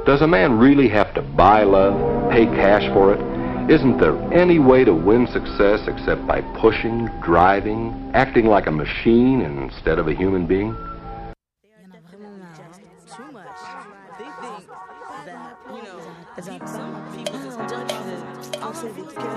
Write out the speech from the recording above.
Does a man really have to buy love, pay cash for it? Isn't there any way to win success except by pushing, driving, acting like a machine instead of a human being? Il y en a vraiment marre. Too much. They think that, some people just